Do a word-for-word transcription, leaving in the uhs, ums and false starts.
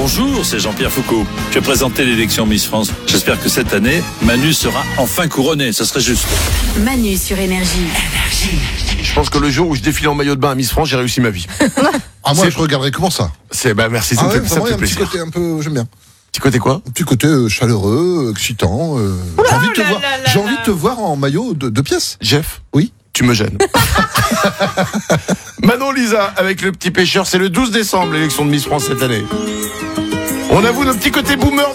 Bonjour, c'est Jean-Pierre Foucault. Je vais présenter l'élection Miss France. J'espère que cette année, Manu sera enfin couronnée. Ça serait juste. Manu sur Énergie. Je pense que le jour où je défile en maillot de bain à Miss France, j'ai réussi ma vie. Ah, moi, C'est- je regarderais comment ça. C'est, bah, merci, ça Ah me ouais, fait, ça vraiment, me il y a fait un petit plaisir. côté un peu, j'aime bien. Petit côté quoi? Un petit côté euh, chaleureux, excitant. Euh, j'ai envie de te voir. J'ai envie de te voir en maillot de, de pièces. Jeff? Oui. Tu me gênes. Manon Lisa, avec le petit pêcheur, c'est le douze décembre, l'élection de Miss France cette année. On avoue nos petits côtés boomer